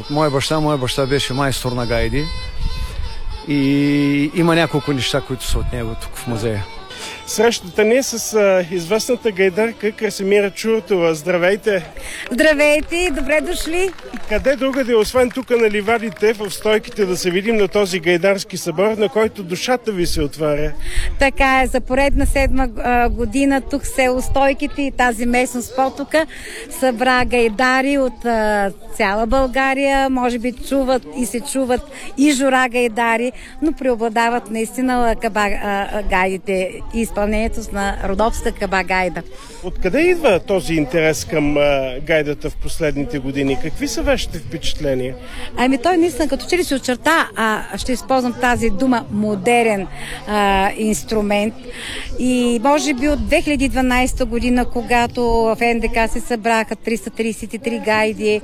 Моя баща беше майстор на гайди и има няколко неща, които са от него тук в музея. Срещата ни е с известната гайдарка Красимира Чуртова. Здравейте! Здравейте, добре дошли! Къде другаде, освен тук на ливадите, в стойките, да се видим на този гайдарски събор, на който душата ви се отваря? Така е, за поредна 7 година тук в село Стойките и тази местност Потока събра гайдари от цяла България. Може би чуват и жура гайдари, но преобладават наистина гайдите и изпълнението на родопска каба гайда. Откъде идва този интерес към гайдата в последните години? Какви са вашите впечатления? Той наистина като че ли се очерта, ще използвам тази дума, модерен инструмент. И може би от 2012 година, когато в НДК се събраха 333 гайди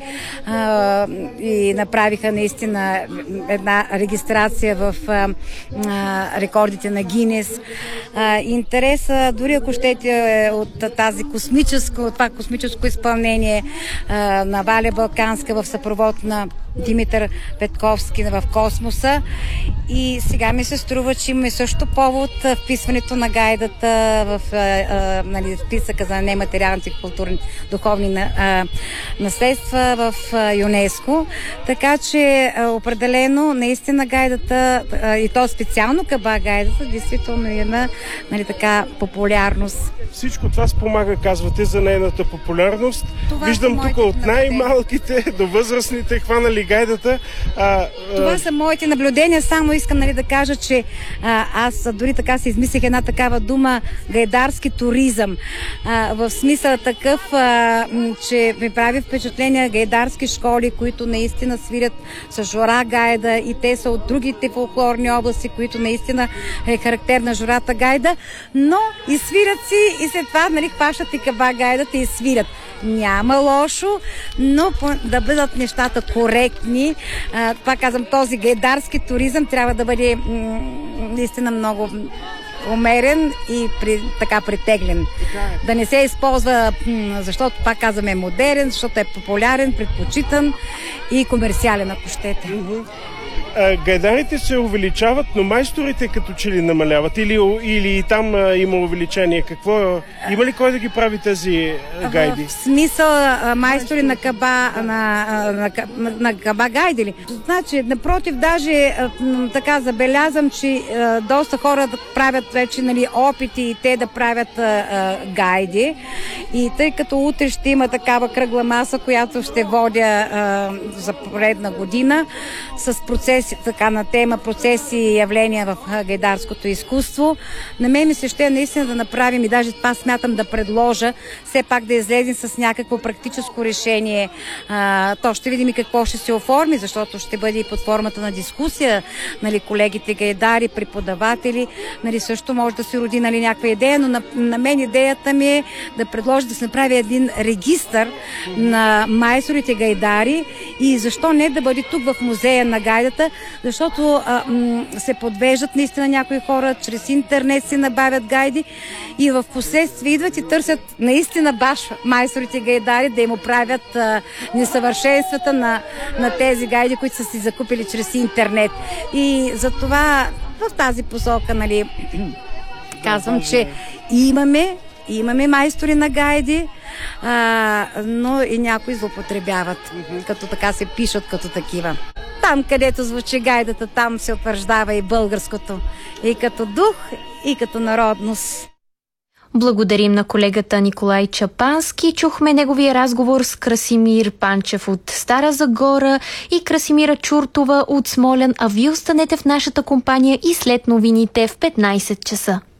и направиха наистина една регистрация в рекордите на Гинес. Интереса, дори ако щете от това космическо изпълнение на Валя Балканска в съпровод на Димитър Петковски в космоса. И сега ми се струва, че имаме също повод вписването на гайдата в списъка за нематериалните културни духовни наследства в ЮНЕСКО. Така че определено наистина гайдата и то специално каба гайдата действително има популярност. Всичко това спомага, казвате, за нейната популярност. Виждам тук от най-малките до възрастните хванали гайдата. Това са моите наблюдения. Само искам да кажа, че аз дори така си измислих една такава дума гайдарски туризъм. В смисъл такъв, че ми прави впечатление гайдарски школи, които наистина свирят с жура гайда и те са от другите фолклорни области, които наистина е характерна журата гайда, но и свират си и след това хващат и каба гайдата и свирят. Няма лошо, но да бъдат нещата коректни. Това казвам, този гайдарски туризъм трябва да бъде наистина много умерен и така притеглен. Да не се използва, защото пак казваме модерен, защото е популярен, предпочитан и комерциален, ако щете. Гайдарите се увеличават, но майсторите като че ли намаляват? Или там има увеличение? Има ли кой да ги прави тези гайди? В смисъл майстори на каба гайди ли? Значи, напротив, даже така забелязвам, че доста хора правят вече опити и те да правят гайди. И тъй като утре ще има такава кръгла маса, която ще водя за поредна година с процеси, така на тема процеси и явления в гайдарското изкуство. На мен ми се ще наистина да направим и даже това смятам да предложа, все пак да излезем с някакво практическо решение. То ще видим и какво ще се оформи, защото ще бъде и под формата на дискусия. Колегите гайдари, преподаватели, също може да се роди някаква идея, но на мен идеята ми е да предложа да се направи един регистър на майсторите гайдари и защо не да бъде тук в музея на гайдата, защото се подвеждат наистина някои хора, чрез интернет си набавят гайди и в последствие идват и търсят наистина баш майсторите гайдари да им оправят несъвършенствата на тези гайди, които са си закупили чрез интернет. И за това в тази посока, казвам, че имаме майстори на гайди, но и някои злоупотребяват, като така се пишат като такива. Там, където звучи гайдата, там се утвърждава и българското, и като дух, и като народност. Благодарим на колегата Николай Чапански. Чухме неговия разговор с Красимир Панчев от Стара Загора и Красимира Чуртова от Смолян, а вие останете в нашата компания и след новините в 15 часа.